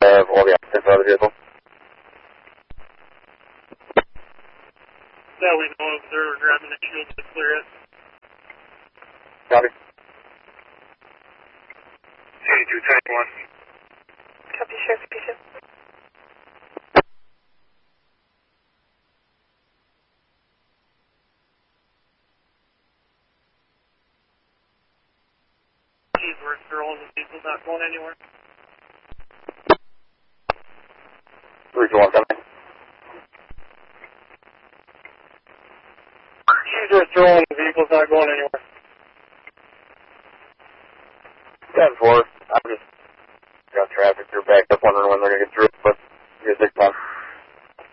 all the occupants out of the vehicle. Yeah, we know if they're grabbing the shield to clear it. Copy. 82-10-1. Copy, Sheriff Bishop. We're throwing the vehicle's not going anywhere. 321 coming. We're throwing the vehicle's not going anywhere. 10-4. I'm just got traffic. They're backed up, wondering when they're going to get through, but you guys take time.